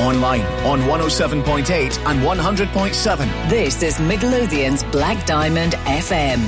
online on 107.8 and 100.7. This is Midlothian's Black Diamond FM.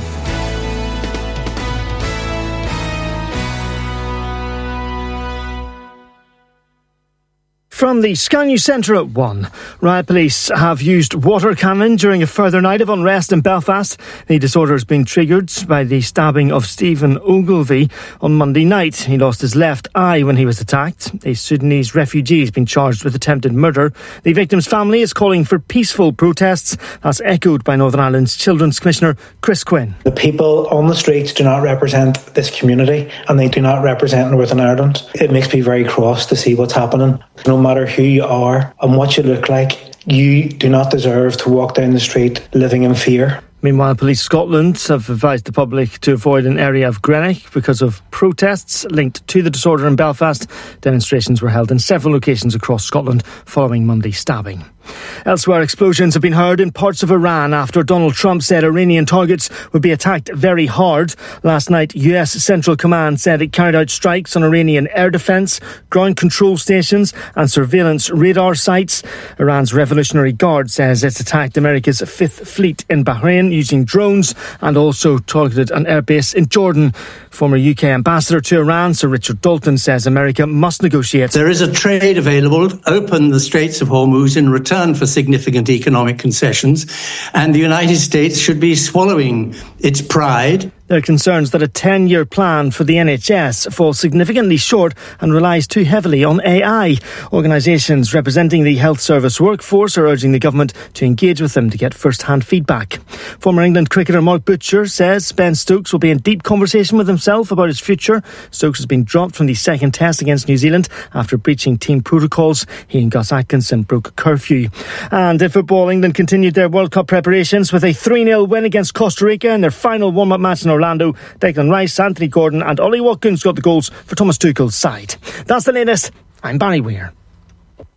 From the Sky News Centre at 1. Riot police have used water cannon during a further night of unrest in Belfast. The disorder has been triggered by the stabbing of Stephen Ogilvie on Monday night. He lost his left eye when he was attacked. A Sudanese refugee has been charged with attempted murder. The victim's family is calling for peaceful protests. That's echoed by Northern Ireland's Children's Commissioner Chris Quinn. The people on the streets do not represent this community, and they do not represent Northern Ireland. It makes me very cross to see what's happening. No matter who you are and what you look like, you do not deserve to walk down the street living in fear. Meanwhile, Police Scotland have advised the public to avoid an area of Greenock because of protests linked to the disorder in Belfast. Demonstrations were held in several locations across Scotland following Monday's stabbing. Elsewhere, explosions have been heard in parts of Iran after Donald Trump said Iranian targets would be attacked very hard. Last night, US Central Command said it carried out strikes on Iranian air defence, ground control stations and surveillance radar sites. Iran's Revolutionary Guard says it's attacked America's Fifth Fleet in Bahrain using drones and also targeted an airbase in Jordan. Former UK ambassador to Iran, Sir Richard Dalton, says America must negotiate. There is a trade available. Open the Straits of Hormuz in return for significant economic concessions, and the United States should be swallowing its pride. There are concerns that a 10-year plan for the NHS falls significantly short and relies too heavily on AI. Organisations representing the health service workforce are urging the government to engage with them to get first-hand feedback. Former England cricketer Mark Butcher says Ben Stokes will be in deep conversation with himself about his future. Stokes has been dropped from the second test against New Zealand after breaching team protocols. He and Gus Atkinson broke curfew. And in football, England continued their World Cup preparations with a 3-0 win against Costa Rica in their final warm-up match in Orlando. Declan Rice, Anthony Gordon and Ollie Watkins got the goals for Thomas Tuchel's side. That's the latest. I'm Barry Weir.